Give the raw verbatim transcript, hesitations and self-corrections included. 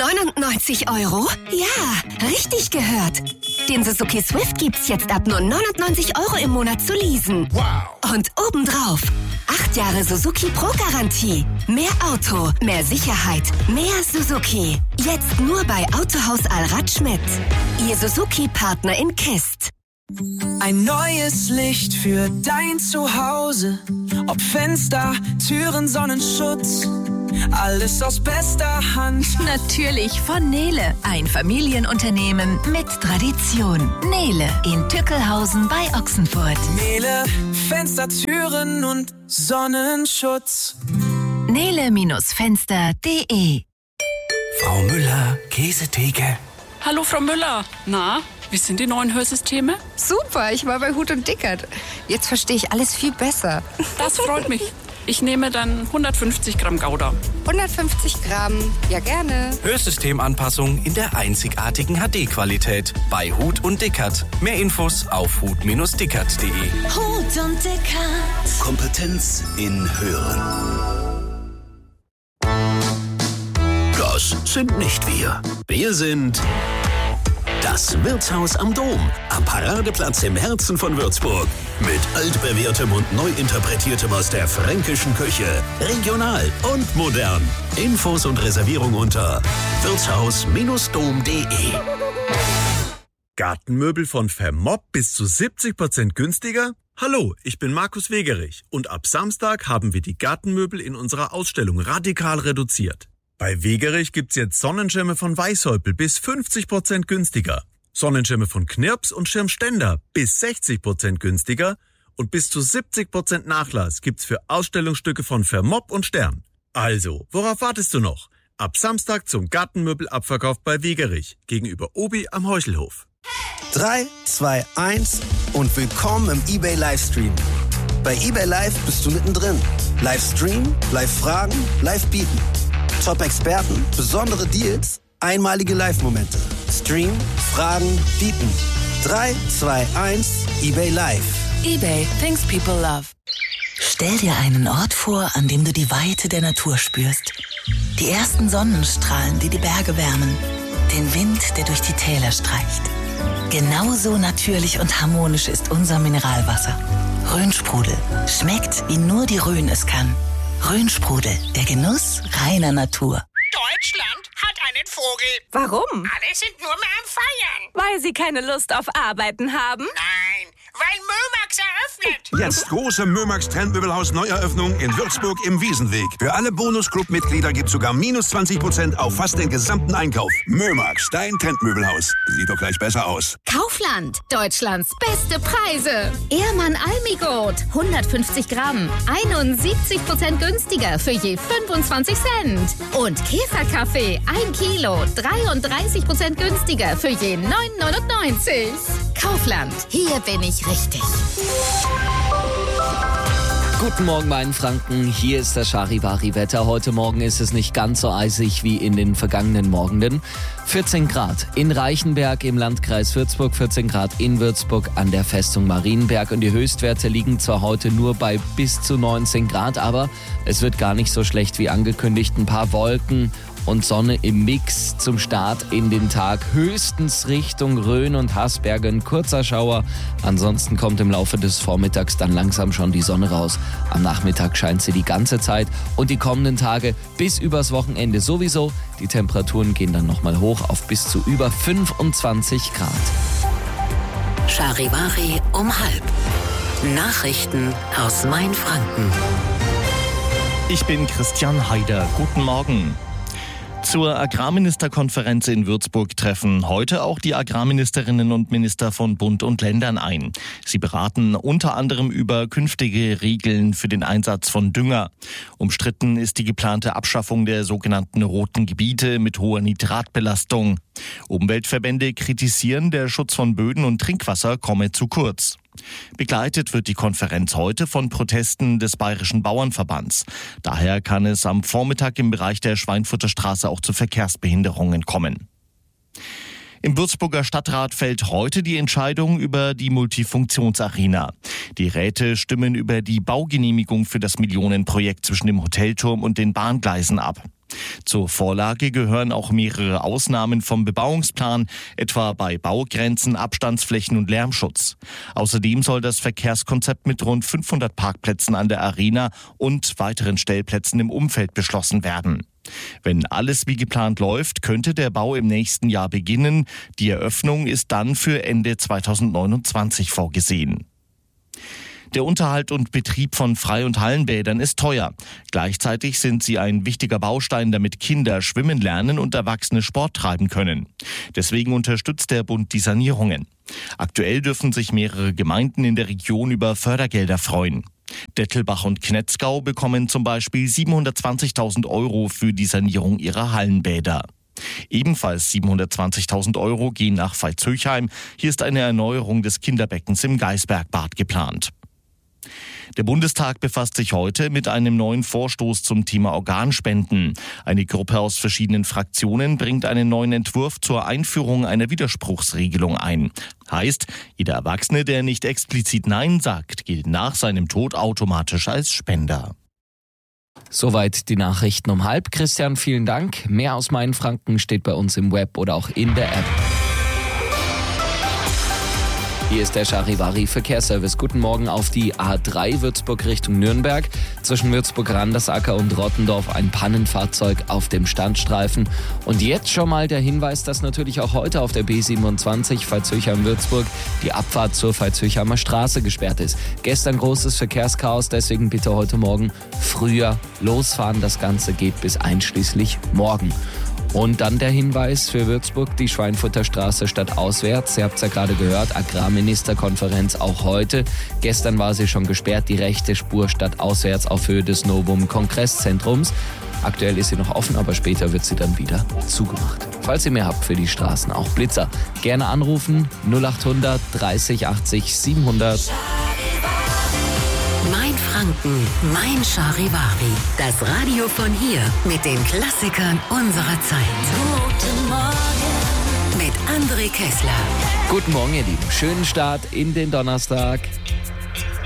neunundneunzig Euro? Ja, richtig gehört. Den Suzuki Swift gibt's jetzt ab nur neunundneunzig Euro im Monat zu leasen. Wow! Und obendrauf acht Jahre Suzuki Pro-Garantie. Mehr Auto, mehr Sicherheit, mehr Suzuki. Jetzt nur bei Autohaus Allrad Schmidt. Ihr Suzuki-Partner in Kist. Ein neues Licht für dein Zuhause. Ob Fenster, Türen, Sonnenschutz. Alles aus bester Hand. Natürlich von Nele. Ein Familienunternehmen mit Tradition. Nele in Tückelhausen bei Ochsenfurt. Nele, Fenster, Türen und Sonnenschutz. Nele Fenster punkt de. Frau Müller, Käsetheke. Hallo Frau Müller. Na, wie sind die neuen Hörsysteme? Super, ich war bei Huth und Dickert. Jetzt verstehe ich alles viel besser. Das freut mich. Ich nehme dann hundertfünfzig Gramm Gouda. hundertfünfzig Gramm, ja gerne. Hörsystemanpassung in der einzigartigen H D-Qualität bei Huth und Dickert. Mehr Infos auf huth Bindestrich dickert punkt de. Huth und Dickert. Kompetenz in Hören. Das sind nicht wir. Wir sind das Wirtshaus am Dom, am Paradeplatz im Herzen von Würzburg. Mit altbewährtem und neu interpretiertem aus der fränkischen Küche. Regional und modern. Infos und Reservierung unter wirtshaus Bindestrich dom punkt de. Gartenmöbel von Vermopp bis zu siebzig Prozent günstiger? Hallo, ich bin Markus Wegerich und ab Samstag haben wir die Gartenmöbel in unserer Ausstellung radikal reduziert. Bei Wegerich gibt's jetzt Sonnenschirme von Weißhäupl bis fünfzig Prozent günstiger, Sonnenschirme von Knirps und Schirmständer bis sechzig Prozent günstiger und bis zu siebzig Prozent Nachlass gibt's für Ausstellungsstücke von Vermopp und Stern. Also, worauf wartest du noch? Ab Samstag zum Gartenmöbelabverkauf bei Wegerich gegenüber Obi am Heuchelhof. drei, zwei, eins und willkommen im eBay Livestream. Bei eBay Live bist du mittendrin. Livestream, Live-Fragen, Live-Bieten. Top-Experten, besondere Deals, einmalige Live-Momente. Stream, Fragen, Bieten. drei, zwei, eins, eBay Live. eBay, things people love. Stell dir einen Ort vor, an dem du die Weite der Natur spürst. Die ersten Sonnenstrahlen, die die Berge wärmen. Den Wind, der durch die Täler streicht. Genauso natürlich und harmonisch ist unser Mineralwasser. Rhönsprudel. Schmeckt, wie nur die Rhön es kann. Rhönsprudel, der Genuss reiner Natur. Deutschland hat einen Vogel. Warum? Alle sind nur mehr am Feiern. Weil sie keine Lust auf Arbeiten haben? Nein, weil Mömax eröffnet. Jetzt große Mömax Trendmöbelhaus Neueröffnung in Würzburg im Wiesenweg. Für alle Bonus-Club-Mitglieder gibt's sogar minus zwanzig Prozent auf fast den gesamten Einkauf. Mömax, dein Trendmöbelhaus. Sieht doch gleich besser aus. Kaufland, Deutschlands beste Preise. Ehrmann Almigold, hundertfünfzig Gramm, einundsiebzig Prozent günstiger für je fünfundzwanzig Cent. Und Käferkaffee, ein Kilo, dreiunddreißig Prozent günstiger für je neun neunundneunzig. Kaufland, hier bin ich richtig. Guten Morgen, mein Franken. Hier ist das Charivari-Wetter. Heute Morgen ist es nicht ganz so eisig wie in den vergangenen Morgenden. vierzehn Grad in Reichenberg im Landkreis Würzburg, vierzehn Grad in Würzburg an der Festung Marienberg. Und die Höchstwerte liegen zwar heute nur bei bis zu neunzehn Grad, aber es wird gar nicht so schlecht wie angekündigt. Ein paar Wolken und Sonne im Mix zum Start in den Tag. Höchstens Richtung Rhön und Haßberge ein kurzer Schauer. Ansonsten kommt im Laufe des Vormittags dann langsam schon die Sonne raus. Am Nachmittag scheint sie die ganze Zeit und die kommenden Tage bis übers Wochenende sowieso. Die Temperaturen gehen dann nochmal hoch auf bis zu über fünfundzwanzig Grad. Charivari um halb. Nachrichten aus Mainfranken. Ich bin Christian Haider. Guten Morgen. Zur Agrarministerkonferenz in Würzburg treffen heute auch die Agrarministerinnen und Minister von Bund und Ländern ein. Sie beraten unter anderem über künftige Regeln für den Einsatz von Dünger. Umstritten ist die geplante Abschaffung der sogenannten roten Gebiete mit hoher Nitratbelastung. Umweltverbände kritisieren, der Schutz von Böden und Trinkwasser komme zu kurz. Begleitet wird die Konferenz heute von Protesten des Bayerischen Bauernverbands. Daher kann es am Vormittag im Bereich der Schweinfurter Straße auch zu Verkehrsbehinderungen kommen. Im Würzburger Stadtrat fällt heute die Entscheidung über die Multifunktionsarena. Die Räte stimmen über die Baugenehmigung für das Millionenprojekt zwischen dem Hotelturm und den Bahngleisen ab. Zur Vorlage gehören auch mehrere Ausnahmen vom Bebauungsplan, etwa bei Baugrenzen, Abstandsflächen und Lärmschutz. Außerdem soll das Verkehrskonzept mit rund fünfhundert Parkplätzen an der Arena und weiteren Stellplätzen im Umfeld beschlossen werden. Wenn alles wie geplant läuft, könnte der Bau im nächsten Jahr beginnen. Die Eröffnung ist dann für Ende zweitausendneunundzwanzig vorgesehen. Der Unterhalt und Betrieb von Frei- und Hallenbädern ist teuer. Gleichzeitig sind sie ein wichtiger Baustein, damit Kinder schwimmen lernen und Erwachsene Sport treiben können. Deswegen unterstützt der Bund die Sanierungen. Aktuell dürfen sich mehrere Gemeinden in der Region über Fördergelder freuen. Dettelbach und Knetzgau bekommen zum Beispiel siebenhundertzwanzigtausend Euro für die Sanierung ihrer Hallenbäder. Ebenfalls siebenhundertzwanzigtausend Euro gehen nach Veitshöchheim. Hier ist eine Erneuerung des Kinderbeckens im Geisbergbad geplant. Der Bundestag befasst sich heute mit einem neuen Vorstoß zum Thema Organspenden. Eine Gruppe aus verschiedenen Fraktionen bringt einen neuen Entwurf zur Einführung einer Widerspruchsregelung ein. Heißt, jeder Erwachsene, der nicht explizit Nein sagt, gilt nach seinem Tod automatisch als Spender. Soweit die Nachrichten um halb. Christian, vielen Dank. Mehr aus Mainfranken steht bei uns im Web oder auch in der App. Hier ist der Charivari Verkehrsservice. Guten Morgen auf die A drei Würzburg Richtung Nürnberg. Zwischen Würzburg-Randersacker und Rottendorf ein Pannenfahrzeug auf dem Standstreifen. Und jetzt schon mal der Hinweis, dass natürlich auch heute auf der B siebenundzwanzig Veitshöchheim-Würzburg die Abfahrt zur Veitshöchheimer Straße gesperrt ist. Gestern großes Verkehrschaos, deswegen bitte heute Morgen früher losfahren. Das Ganze geht bis einschließlich morgen. Und dann der Hinweis für Würzburg, die Schweinfurter Straße stadtauswärts. Ihr habt es ja gerade gehört, Agrarministerkonferenz auch heute. Gestern war sie schon gesperrt, die rechte Spur stadtauswärts auf Höhe des Novum Kongresszentrums. Aktuell ist sie noch offen, aber später wird sie dann wieder zugemacht. Falls ihr mehr habt für die Straßen, auch Blitzer, gerne anrufen null achthundert dreißig achtzig siebenhundert. Mainfranken, mein Charivari. Das Radio von hier mit den Klassikern unserer Zeit. Guten Morgen mit André Kessler. Guten Morgen, ihr Lieben. Schönen Start in den Donnerstag.